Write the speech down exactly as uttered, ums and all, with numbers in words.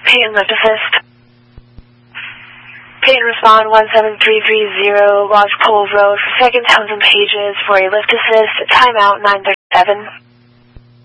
Peyton lift assist. Peyton respond one seven three three zero, Lodge Pole Road for Second Townsend Pages for a lift assist, timeout nine thirty-seven.